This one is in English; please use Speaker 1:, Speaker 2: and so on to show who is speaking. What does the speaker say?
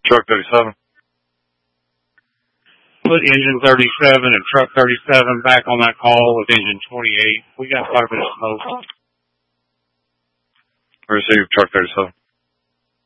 Speaker 1: Truck 37.
Speaker 2: Put engine 37 and truck 37 back on that call with engine 28. We got quite a bit of smoke.
Speaker 1: Receive truck 37.